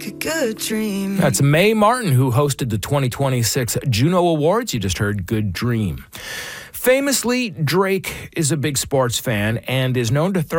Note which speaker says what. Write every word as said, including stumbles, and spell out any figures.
Speaker 1: like a good dream.
Speaker 2: That's Mae Martin, who hosted the twenty twenty-six Juno Awards. You just heard Good Dream. Famously, Drake is a big sports fan and is known to throw